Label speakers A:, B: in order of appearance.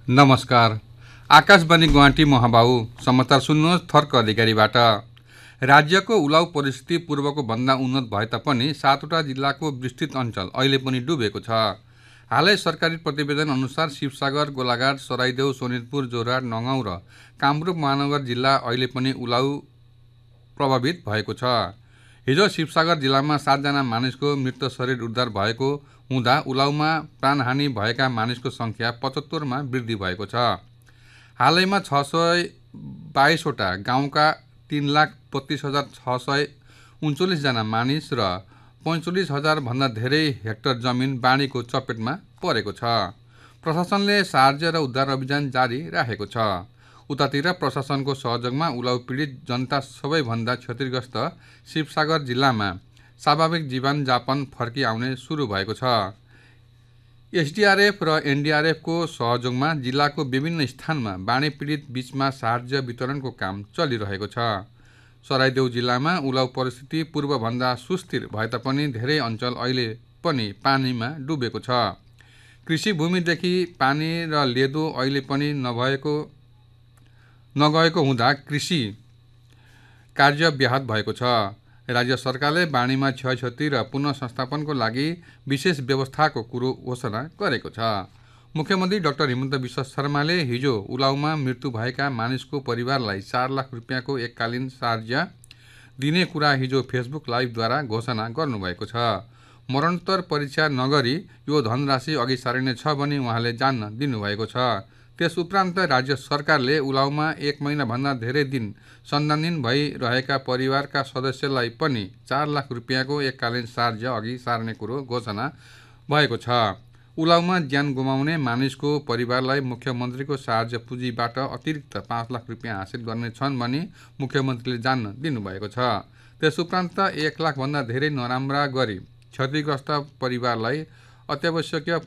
A: नमस्कार। आकाशवाणी गुवाहाटी महाबाबु समाचार सुन्नुहोस् थर्क अधिकारीबाट। राज्यको उलाउ परिस्थिति पूर्वको भन्दा उन्नत भए तापनि 7वटा जिल्लाको विस्तृत अञ्चल अहिले पनि डुबेको छ। हालै सरकारी प्रतिवेदन अनुसार शिवसागर, गोलाघाट, सराइदेउ, सोनितपुर, जोरहाट, नगाउँ र कामरूप महानगर जिल्ला अहिले पनि उलाउ प्रभावित भएको छ। हिजो शिवसागर जिल्लामा 7 जना मानिसको मृत शरीर उद्धार भएको हुँदा उलाउमा प्राणहानि भएका मानिसको संख्या 75 मा वृद्धि भएको छ। हालैमा 622वटा गाउँका 3,32,639 जना मानिस र 45,000 भन्दा धेरै हेक्टर जमिन बाढीको चपेटमा परेको छ। प्रशासनले साहाय्य र उद्धार अभियान जारी राखेको छ। उतातिर प्रशासनको सहयोगमा उलाउ पीडित जनता सबैभन्दा क्षतिग्रस्त शिवसागर जिल्लामा स्वाभाविक जीवनयापन फर्की आउने सुरु भएको छ। एसडीआरएफ र एनडीआरएफको सहयोगमा जिल्लाको विभिन्न स्थानमा बाढी पीडित बीचमा साहाय्य वितरणको काम चलिरहेको छ। सराइदेउ जिल्लामा उलाउ परिस्थिति पूर्वभन्दा सुस्थिर भए तापनि धेरै अञ्चल अहिले पनि पानीमा डुबेको छ। कृषि भूमिदेखि पानी र लेदो अहिले पनि नगएको हुँदा कृषि कार्य व्याहत भएको छ। राज्य सरकारले बाढीमा क्षयक्षति र पुनः संस्थापनको लागि विशेष व्यवस्थाको कुरो घोषणा गरेको छ। मुख्यमन्त्री डाक्टर हिमन्त विश्व शर्माले हिजो उलाउमा मृत्यु भएका मानिसको परिवारलाई 4 लाख रुपियाँको एककालीन साहाय्य दिने कुरा हिजो फेसबुक लाइभद्वारा घोषणा गर्नुभएको छ। मरणोत्तर परीक्षा नगरी यो धनराशि अघि सारिने छ भनी उहाँले जान्न दिनुभएको छ। त्यस उपरान्त राज्य सरकारले उलाउमा 1 महिनाभन्दा धेरै दिन सन्धानहीन भइरहेका परिवारका सदस्यलाई पनि 4 लाख रुपियाँको एककालीन साहाय्य अघि सार्ने कुरो घोषणा भएको छ। उलाउमा ज्यान गुमाउने मानिसको परिवारलाई मुख्यमन्त्रीको साहाय्य पुँजीबाट अतिरिक्त 5 लाख रुपियाँ हासिल गर्नेछन् भनी मुख्यमन्त्रीले जान्न दिनुभएको छ। त्यस उपरान्त 1 लाख भन्दा धेरै नराम्रा गरी क्षतिग्रस्त परिवारलाई अत्यावश्यकीय